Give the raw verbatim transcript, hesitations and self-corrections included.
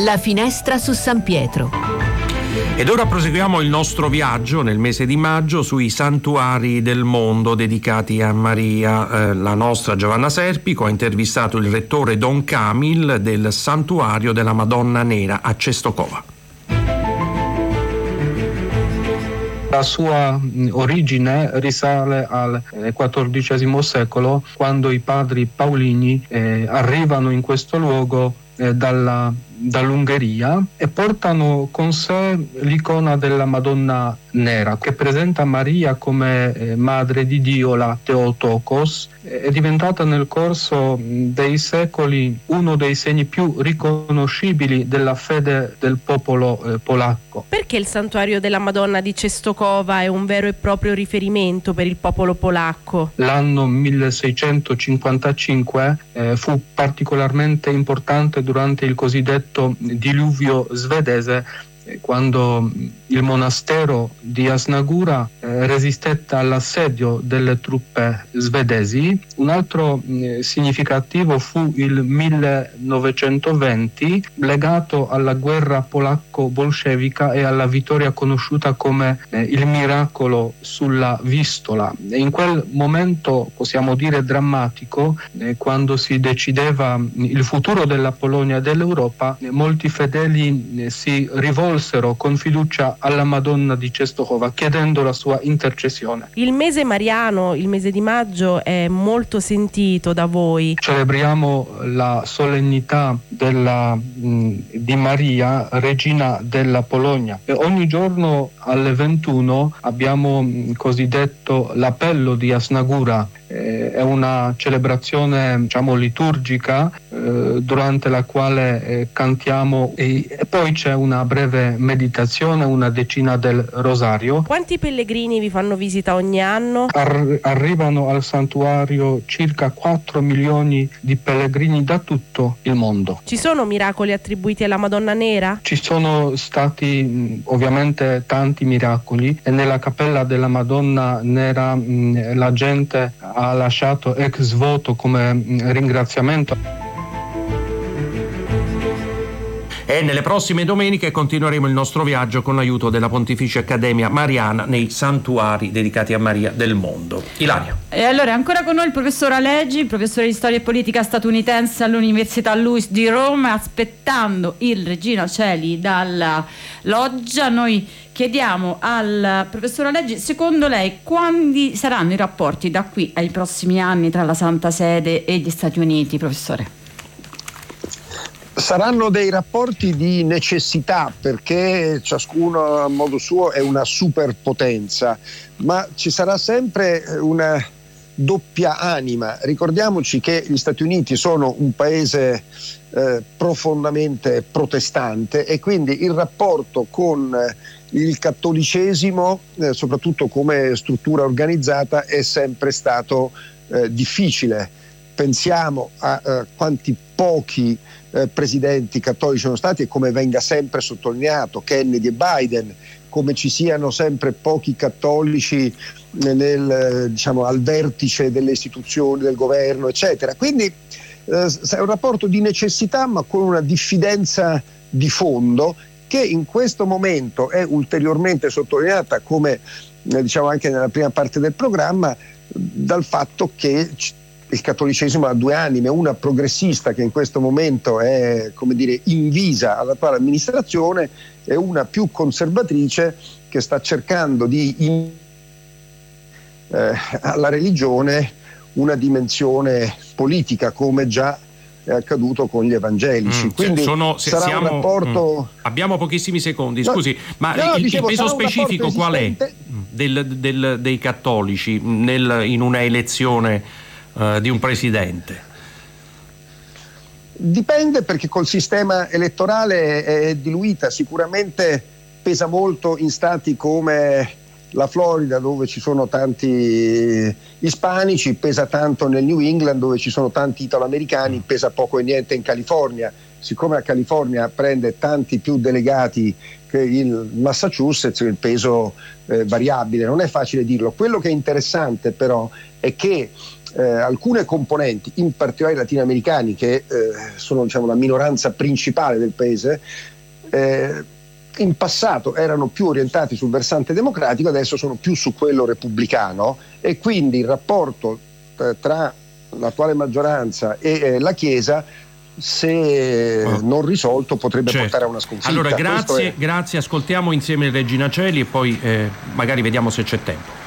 La finestra su San Pietro. Ed ora proseguiamo il nostro viaggio nel mese di maggio sui santuari del mondo dedicati a Maria. Eh, la nostra Giovanna Serpico ha intervistato il rettore Don Camil del santuario della Madonna Nera a Czestochowa. La sua origine risale al quattordicesimo secolo, quando i padri Paolini eh, arrivano in questo luogo eh, dalla, dall'Ungheria e portano con sé l'icona della Madonna Nera, che presenta Maria come eh, madre di Dio, la Theotokos. È diventata nel corso dei secoli uno dei segni più riconoscibili della fede del popolo eh, polacco. Perché il santuario della Madonna di Czestochowa è un vero e proprio riferimento per il popolo polacco? L'anno milleseicentocinquantacinque eh, fu particolarmente importante durante il cosiddetto diluvio svedese, quando il monastero di Asnagura eh, resistette all'assedio delle truppe svedesi. Un altro eh, significativo fu il millenovecentoventi, legato alla guerra polacco-bolscevica e alla vittoria conosciuta come eh, il miracolo sulla Vistola. E in quel momento, possiamo dire drammatico, eh, quando si decideva il futuro della Polonia e dell'Europa, eh, molti fedeli eh, si rivolsero con fiducia alla Madonna di Czestochowa, chiedendo la sua intercessione. Il mese mariano, il mese di maggio, è molto sentito da voi. Celebriamo la solennità della, mh, di Maria, regina della Polonia, e ogni giorno alle ventuno abbiamo il cosiddetto l'appello di Asnagura. Eh, è una celebrazione, diciamo, liturgica eh, durante la quale eh, cantiamo e, e poi c'è una breve meditazione, una decina del rosario. Quanti pellegrini vi fanno visita ogni anno? Ar- arrivano al santuario circa quattro milioni di pellegrini da tutto il mondo. Ci sono miracoli attribuiti alla Madonna Nera? Ci sono stati mh, ovviamente tanti miracoli, e nella cappella della Madonna Nera mh, la gente ha lasciato ex voto come mh, ringraziamento. E nelle prossime domeniche continueremo il nostro viaggio con l'aiuto della Pontificia Accademia Mariana nei santuari dedicati a Maria del mondo. Ilaria. E allora è ancora con noi il professor Aleggi, professore di storia e politica statunitense all'Università Luis di Roma, aspettando il Regina Coeli dalla loggia. Noi chiediamo al professor Aleggi, secondo lei quali saranno i rapporti da qui ai prossimi anni tra la Santa Sede e gli Stati Uniti, professore? Saranno dei rapporti di necessità, perché ciascuno a modo suo è una superpotenza, ma ci sarà sempre una doppia anima. Ricordiamoci che gli Stati Uniti sono un paese eh, profondamente protestante, e quindi il rapporto con il cattolicesimo, eh, soprattutto come struttura organizzata, è sempre stato eh, difficile. Pensiamo a eh, quanti pochi eh, presidenti cattolici sono stati, e come venga sempre sottolineato, Kennedy e Biden, come ci siano sempre pochi cattolici nel, diciamo, al vertice delle istituzioni, del governo, eccetera. Quindi eh, è un rapporto di necessità, ma con una diffidenza di fondo, che in questo momento è ulteriormente sottolineata, come eh, diciamo anche nella prima parte del programma, dal fatto che il cattolicesimo ha due anime, una progressista, che in questo momento è, come dire, invisa all'attuale amministrazione, e una più conservatrice che sta cercando di in, eh, alla religione una dimensione politica, come già è accaduto con gli evangelici. Mm, Quindi sono, sarà siamo, un rapporto. Mm, abbiamo pochissimi secondi, scusi, no, ma no, il, dicevo, il peso specifico qual è del, del, dei cattolici nel, in una elezione Uh, di un presidente? Dipende, perché col sistema elettorale è diluita. Sicuramente pesa molto in stati come la Florida, dove ci sono tanti ispanici, pesa tanto nel New England, dove ci sono tanti italoamericani, pesa poco e niente in California. Siccome la California prende tanti più delegati che il Massachusetts, il peso è variabile, non è facile dirlo. Quello che è interessante però è che eh, alcune componenti, in particolare latinoamericani, che eh, sono diciamo la minoranza principale del paese, eh, in passato erano più orientati sul versante democratico, adesso sono più su quello repubblicano, e quindi il rapporto eh, tra l'attuale maggioranza e eh, la Chiesa, se oh. non risolto, potrebbe certo. portare a una sconfitta. Allora grazie, è... grazie, ascoltiamo insieme Regina Coeli e poi eh, magari vediamo se c'è tempo.